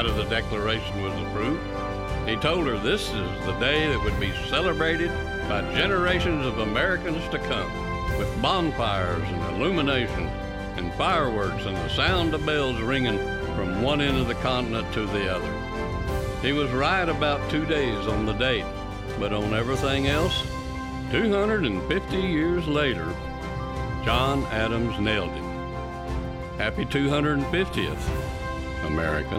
night of the Declaration was approved. He told her this is the day that would be celebrated by generations of Americans to come, with bonfires and illumination and fireworks and the sound of bells ringing from one end of the continent to the other. He was right about 2 days on the date, but on everything else, 250 years later, John Adams nailed it. Happy 250th, America.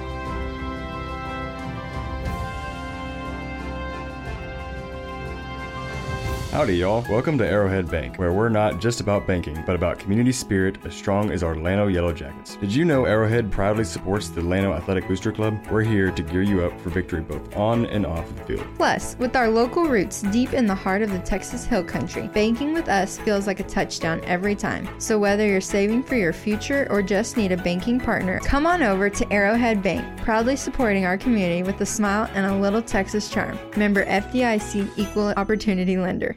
Howdy, y'all. Welcome to Arrowhead Bank, where we're not just about banking, but about community spirit as strong as our Llano Yellow Jackets. Did you know Arrowhead proudly supports the Llano Athletic Booster Club? We're here to gear you up for victory both on and off the field. Plus, with our local roots deep in the heart of the Texas Hill Country, banking with us feels like a touchdown every time. So whether you're saving for your future or just need a banking partner, come on over to Arrowhead Bank, proudly supporting our community with a smile and a little Texas charm. Member FDIC Equal Opportunity Lender.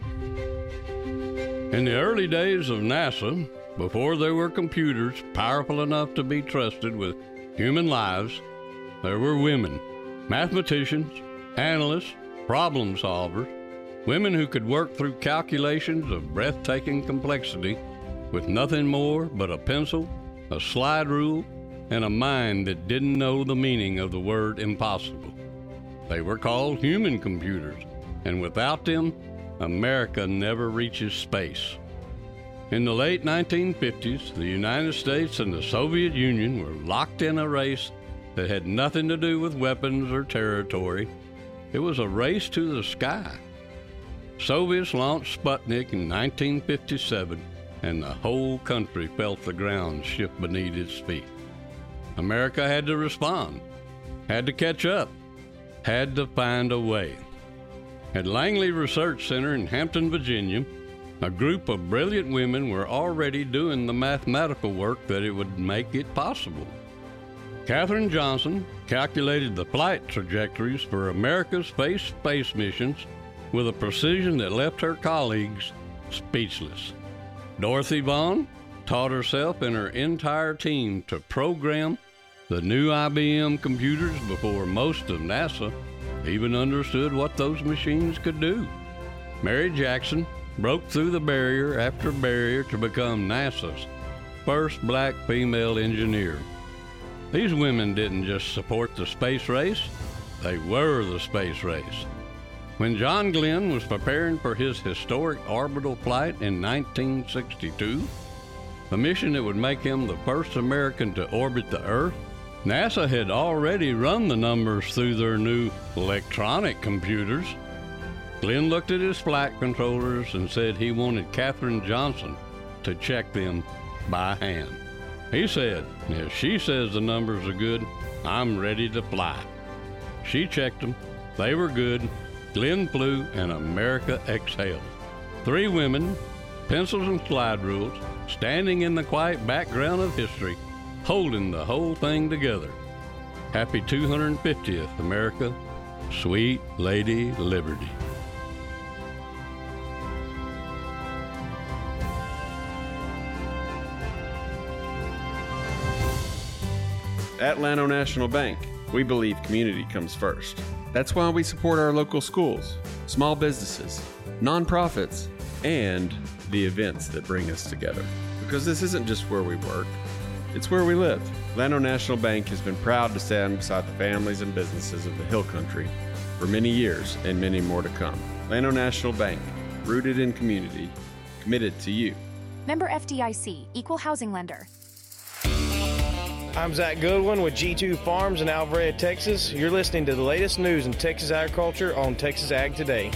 In the early days of NASA, before there were computers powerful enough to be trusted with human lives, there were women, mathematicians, analysts, problem solvers, women who could work through calculations of breathtaking complexity with nothing more but a pencil, a slide rule, and a mind that didn't know the meaning of the word impossible. They were called human computers, and without them, America never reaches space. In the late 1950s, the United States and the Soviet Union were locked in a race that had nothing to do with weapons or territory. It was a race to the sky. Soviets launched Sputnik in 1957, and the whole country felt the ground shift beneath its feet. America had to respond, had to catch up, had to find a way. At Langley Research Center in Hampton, Virginia, a group of brilliant women were already doing the mathematical work that it would make it possible. Katherine Johnson calculated the flight trajectories for America's space missions with a precision that left her colleagues speechless. Dorothy Vaughan taught herself and her entire team to program the new IBM computers before most of NASA even understood what those machines could do. Mary Jackson broke through the barrier after barrier to become NASA's first black female engineer. These women didn't just support the space race, they were the space race. When John Glenn was preparing for his historic orbital flight in 1962, the mission that would make him the first American to orbit the Earth, NASA had already run the numbers through their new electronic computers. Glenn looked at his flight controllers and said he wanted Katherine Johnson to check them by hand. He said, if she says the numbers are good, I'm ready to fly. She checked them. They were good. Glenn flew and America exhaled. 3 women, pencils and slide rules, standing in the quiet background of history, holding the whole thing together. Happy 250th, America. Sweet Lady Liberty. At Llano National Bank, we believe community comes first. That's why we support our local schools, small businesses, nonprofits, and the events that bring us together. Because this isn't just where we work, it's where we live. Llano National Bank has been proud to stand beside the families and businesses of the Hill Country for many years and many more to come. Llano National Bank, rooted in community, committed to you. Member FDIC, Equal Housing Lender. I'm Zach Goodwin with G2 Farms in Alvarado, Texas. You're listening to the latest news in Texas agriculture on Texas Ag Today.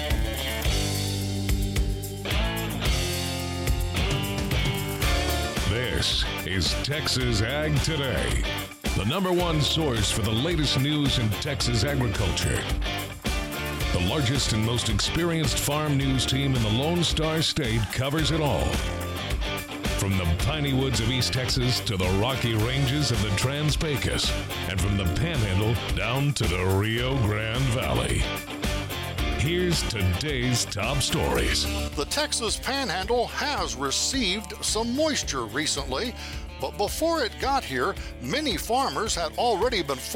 This is Texas Ag Today, the #1 source for the latest news in Texas agriculture. The largest and most experienced farm news team in the Lone Star State covers it all. From the piney woods of East Texas to the rocky ranges of the Trans-Pecos, and from the Panhandle down to the Rio Grande Valley. Here's today's top stories. The Texas Panhandle has received some moisture recently, but before it got here, many farmers had already been